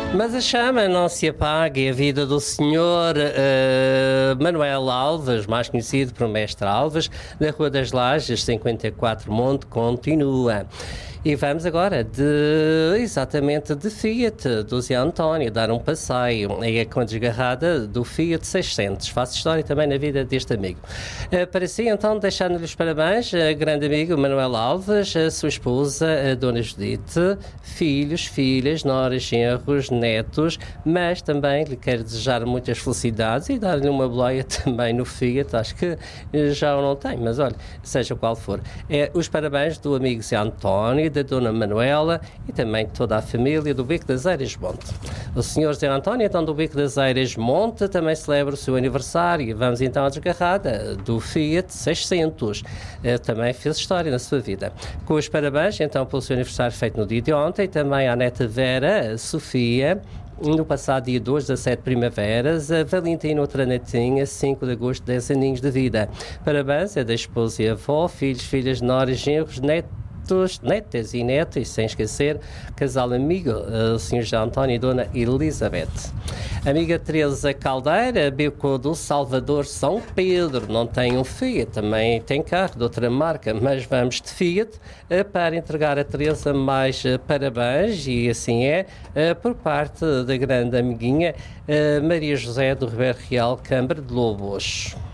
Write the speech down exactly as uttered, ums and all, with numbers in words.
Mas a chama não se apaga e a vida do senhor uh, Manuel Alves, mais conhecido por Mestre Alves, da Rua das Lajes, cinquenta e quatro Monte, continua. E vamos agora de, exatamente de Fiat, do Zé António, dar um passeio é com a desgarrada do Fiat seiscentos. Faço história também na vida deste amigo. Uh, para si, então, deixando-lhe os parabéns, uh, grande amigo Manuel Alves, a sua esposa, a Dona Judite, filhos, filhas, noras, genros, netos, mas também lhe quero desejar muitas felicidades e dar-lhe uma boleia também no Fiat, acho que já o não tem, mas olha, seja qual for. É, os parabéns do amigo Zé António, da Dona Manuela e também toda a família do Beco das Eiras Monte. O senhor Zé António, então, do Beco das Eiras Monte, também celebra o seu aniversário. Vamos então à desgarrada do Fiat seiscentos. Também fez história na sua vida. Com os parabéns, então, pelo seu aniversário feito no dia de ontem, também à neta Vera, a Sofia, no passado dia dois das sete primaveras, a Valentina, outra netinha, cinco de agosto, dez aninhos de vida. Parabéns é da esposa e avó, filhos, filhas, noras, genros, netos, netas e netos, e sem esquecer, casal amigo, o senhor José António e Dona Elizabeth. Amiga Teresa Caldeira, Beco do Salvador São Pedro, não tem um Fiat, também tem carro de outra marca, mas vamos de Fiat para entregar a Teresa mais parabéns, e assim é, por parte da grande amiguinha Maria José do Ribeiro Real, Câmara de Lobos.